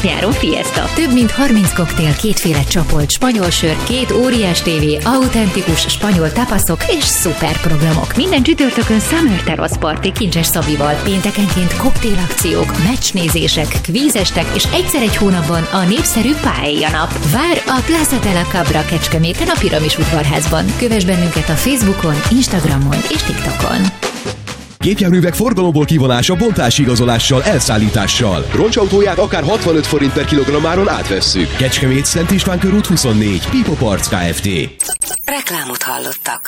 napjáró fiesta. Több mint 30 koktél, kétféle csapolt spanyol sör, 2 óriás tévé, autentikus spanyol tapaszok és szuper programok. Minden csütörtökön Summer Terrace Party Kincses Szabival. Péntekenként koktélakciók, meccsnézések, kvízestek és egyszer egy hónapban a népszerű Paella nap. Vár a Plaza de la Cabra Kecskeméten a Piramis udvarházban. Kövess bennünket a Facebookon, Instagramon és TikTokon. Gépjárművek forgalomból kivonása bontási igazolással, elszállítással. Roncsautóját akár 65 forint per kilogrammáron átvesszük. Kecskemét, Szent István körút 24, Pipo Parts Kft. Reklámot hallottak.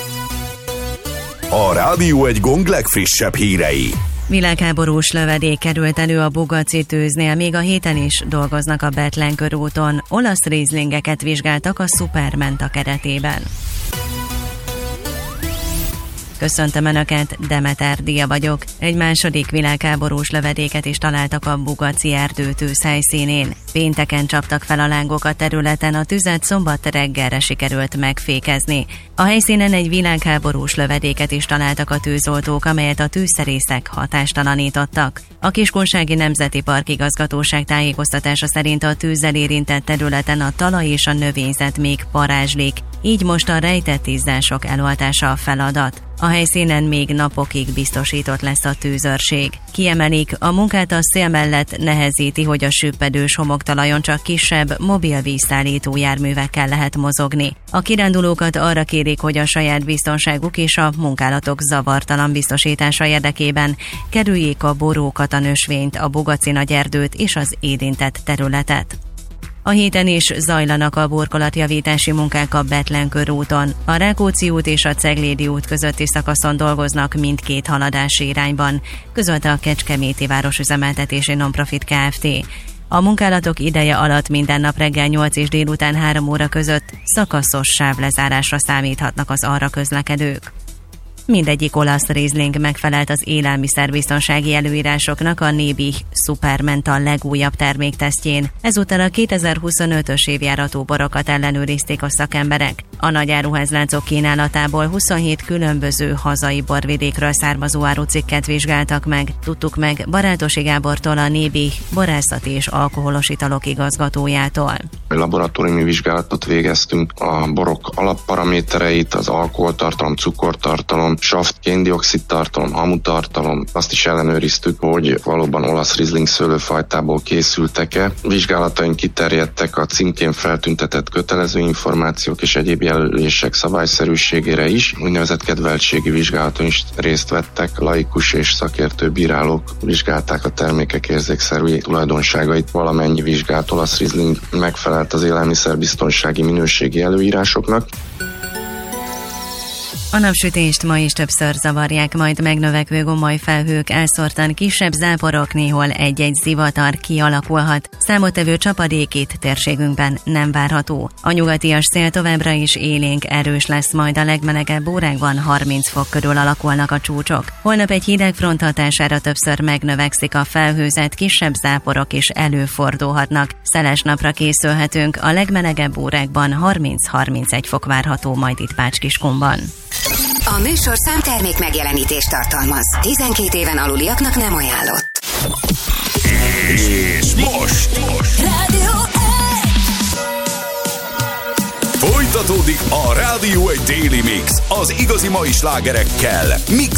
A Rádió egy Gong legfrissebb hírei. Világháborús lövedék került elő a Bugatsi tűznél, még a héten is dolgoznak a Bethlen körúton. Olasz rizlingeket vizsgáltak a Supermenta keretében. Köszöntöm Önöket, Demeter Dia vagyok. Egy második világháborús lövedéket is találtak a Bugatsi erdőtűz helyszínén. Pénteken csaptak fel a lángok a területen, a tüzet szombat reggelre sikerült megfékezni. A helyszínen egy világháborús lövedéket is találtak a tűzoltók, amelyet a tűzszerészek hatástalanítottak. A Kiskunsági Nemzeti Park igazgatóság tájékoztatása szerint a tűzzel érintett területen a talaj és a növényzet még parázslik, így most a rejtett izzások eloltása a feladat. A helyszínen még napokig biztosított lesz a tűzőrség. Kiemelik, a munkát a szél mellett nehezíti, hogy a süppedős homoktalajon csak kisebb, mobil vízszállító járművekkel lehet mozogni. A kirándulókat arra kérik, hogy a saját biztonságuk és a munkálatok zavartalan biztosítása érdekében kerüljék a borókat, a nösvényt, a Bugatsi nagyerdőt és az érintett területet. A héten is zajlanak a burkolatjavítási munkák a Bethlen körúton. A Rákóczi út és a Ceglédi út közötti szakaszon dolgoznak mindkét haladási irányban, közölte a Kecskeméti Városüzemeltetési Nonprofit Kft. A munkálatok ideje alatt minden nap reggel 8 és délután 3 óra között szakaszos sávlezárásra számíthatnak az arra közlekedők. Mindegyik olasz rizling megfelelt az élelmiszerbiztonsági előírásoknak a Nébi Supermenta legújabb terméktesztjén. Ezúttal a 2025-ös évjáratú borokat ellenőrizték a szakemberek. A nagy áruházláncok kínálatából 27 különböző hazai borvidékről származó árucikket vizsgáltak meg. Tudtuk meg Barátosi Gábortól, a Nébi borászati és alkoholos italok igazgatójától. Laboratóriumi vizsgálatot végeztünk, a borok alapparamétereit, az alkoholtartalom, cukortartalom, saft, kén-dioxid tartalom, hamutartalom, azt is ellenőriztük, hogy valóban olasz rizling szőlőfajtából készültek-e. Vizsgálataink kiterjedtek a címkén feltüntetett kötelező információk és egyéb jelölések szabályszerűségére is. Úgynevezett kedveltségi vizsgálaton is részt vettek, laikus és szakértő bírálók vizsgálták a termékek érzékszerű tulajdonságait. Valamennyi vizsgált olasz rizling megfelelt az élelmiszerbiztonsági minőségi előírásoknak. A napsütést ma is többször zavarják, majd megnövekvő gomolyfelhők, elszórtan kisebb záporok, néhol egy-egy zivatar kialakulhat. Számottevő csapadék itt térségünkben nem várható. A nyugatias szél továbbra is élénk, erős lesz, majd a legmelegebb órákban 30 fok körül alakulnak a csúcsok. Holnap egy hideg front hatására többször megnövekszik a felhőzet, kisebb záporok is előfordulhatnak. Szeles napra készülhetünk, a legmelegebb órákban 30-31 fok várható, majd itt Pács-Kiskunban. A műsorszám termék megjelenítést tartalmaz. 12 éven aluliaknak nem ajánlott. És most Rádió 1! folytatódik a Rádió egy Daily Mix az igazi mai slágerekkel, mix